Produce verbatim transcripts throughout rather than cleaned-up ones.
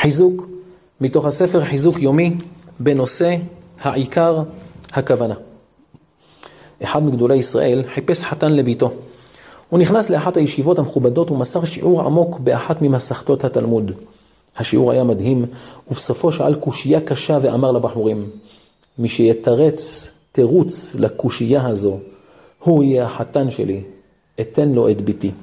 חיזוק מתוך הספר חיזוק יומי בנושא העיקר הכוונה. אחד מגדולי ישראל חיפש חתן לביתו. הוא נכנס לאחת הישיבות המכובדות ומסר שיעור עמוק באחת ממסכתות התלמוד. השיעור היה מדהים, ובסופו שאל קושייה קשה ואמר לבחורים, מי שיתרץ תירוץ לקושייה הזו, הוא יהיה החתן שלי, אתן לו את ביתי.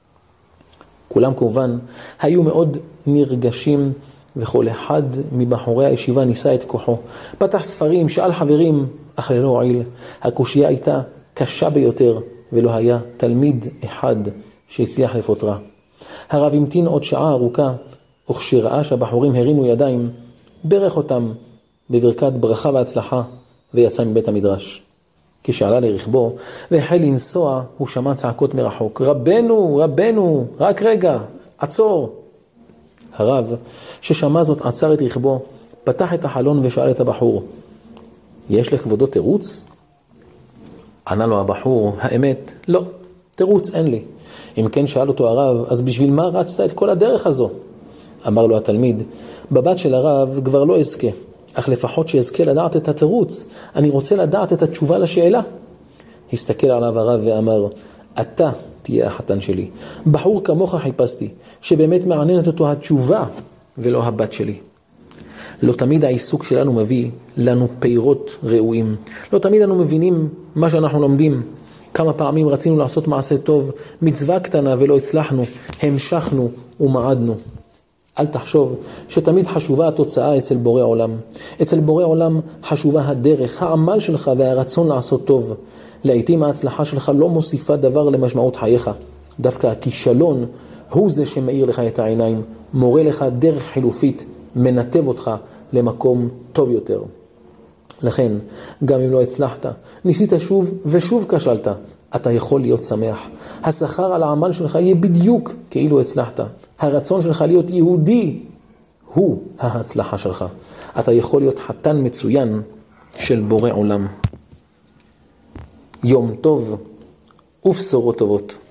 כולם כמובן היו מאוד נרגשים, וכל אחד מבחורי הישיבה ניסה את כוחו. פתח ספרים, שאל חברים, אך ללא הועיל. הקושייה הייתה קשה ביותר, ולא היה תלמיד אחד שהצליח לפותרה. הרב המתין עוד שעה ארוכה, וכשראה שהבחורים הרימו ידיים, ברך אותם בברכת ברכה והצלחה, ויצא מבית המדרש. כשעלה לרכבו והחל לנסוע, הוא שמע צעקות מרחוק. רבנו, רבנו, רק רגע, עצור. הרב, ששמע זאת, עצר את רכבו, פתח את החלון ושאל את הבחור, יש לכבודו תירוץ? ענה לו הבחור, האמת, לא, תירוץ אין לי. אם כן שאל אותו הרב, אז בשביל מה רצת את כל הדרך הזו? אמר לו התלמיד, בבת של הרב כבר לא אזכה, אך לפחות שאזכה לדעת את התירוץ, אני רוצה לדעת את התשובה לשאלה. הסתכל עליו הרב ואמר, אתה תהיה החתן שלי. בחור כמוך חיפשתי, שבאמת מעניינת אותו התשובה ולא הבת שלי. לא תמיד העיסוק שלנו מביא לנו פירות ראויים. לא תמיד אנו מבינים מה שאנחנו לומדים. כמה פעמים רצינו לעשות מעשה טוב, מצווה קטנה ולא הצלחנו, המשכנו ומעדנו. אל תחשוב שתמיד חשובה התוצאה אצל בורא עולם. אצל בורא עולם חשובה הדרך, העמל שלך והרצון לעשות טוב. לעתים ההצלחה שלך לא מוסיפה דבר למשמעות חייך. דווקא הכישלון הוא זה שמאיר לך את העיניים, מורה לך דרך חילופית, מנתב אותך למקום טוב יותר. לכן, גם אם לא הצלחת, ניסית שוב ושוב כשלת, אתה יכול להיות שמח. השכר על העמל שלך יהיה בדיוק כאילו הצלחת. הרצון שלך להיות יהודי הוא ההצלחה שלך. אתה יכול להיות חתן מצוין של בורא עולם. יום טוב ובשורות טובות.